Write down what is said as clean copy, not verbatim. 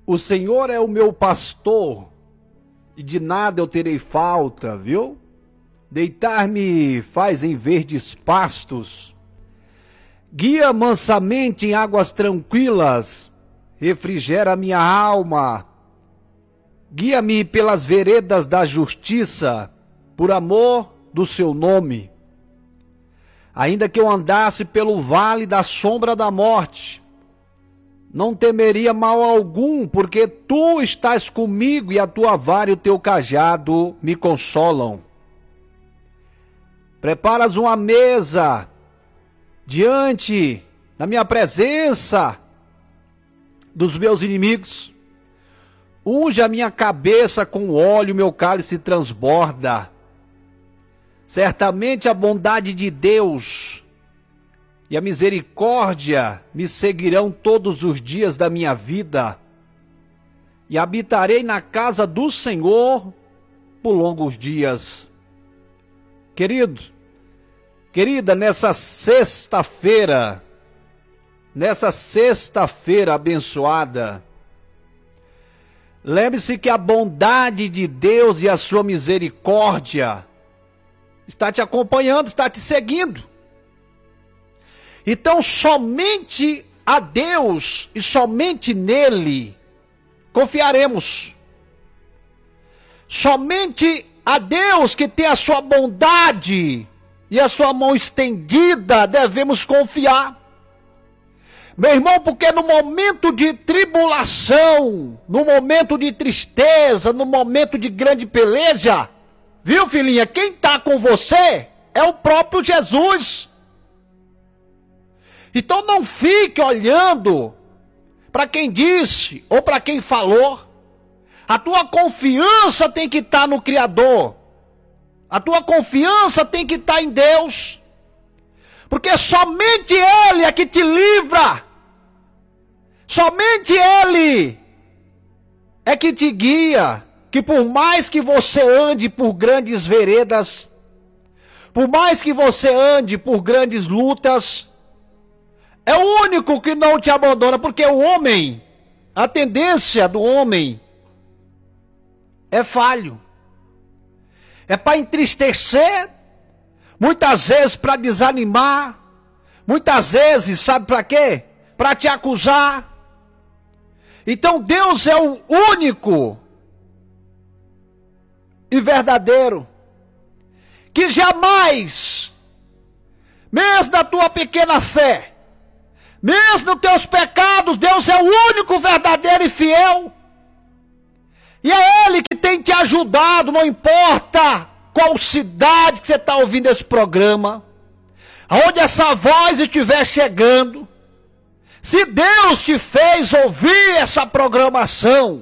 O Senhor é o meu pastor, e de nada eu terei falta, viu? Deitar-me faz em verdes pastos, guia mansamente em águas tranquilas, refrigera minha alma. Guia-me pelas veredas da justiça, por amor do seu nome. Ainda que eu andasse pelo vale da sombra da morte, não temeria mal algum, porque tu estás comigo e a tua vara e o teu cajado me consolam. Preparas uma mesa diante da minha presença dos meus inimigos. Unge a minha cabeça com óleo, meu cálice transborda. Certamente a bondade de Deus e a misericórdia me seguirão todos os dias da minha vida, e habitarei na casa do Senhor por longos dias. Querido, querida, nessa sexta-feira abençoada, lembre-se que a bondade de Deus e a sua misericórdia está te acompanhando, está te seguindo. Então, somente a Deus e somente nele confiaremos. Somente a Deus, que tem a sua bondade e a sua mão estendida, devemos confiar. Meu irmão, porque no momento de tribulação, no momento de tristeza, no momento de grande peleja, viu, filhinha, quem está com você é o próprio Jesus. Então não fique olhando para quem disse ou para quem falou. A tua confiança tem que estar no Criador. A tua confiança tem que estar em Deus. Porque somente Ele é que te livra. Somente Ele é que te guia. Que por mais que você ande por grandes veredas, por mais que você ande por grandes lutas, é o único que não te abandona, porque o homem, a tendência do homem é falho. É para entristecer, muitas vezes para desanimar, muitas vezes, sabe para quê? Para te acusar. Então Deus é o único e verdadeiro, que jamais, mesmo na tua pequena fé, mesmo nos teus pecados, Deus é o único verdadeiro e fiel. E é Ele que tem te ajudado, não importa qual cidade que você está ouvindo esse programa, aonde essa voz estiver chegando. Se Deus te fez ouvir essa programação,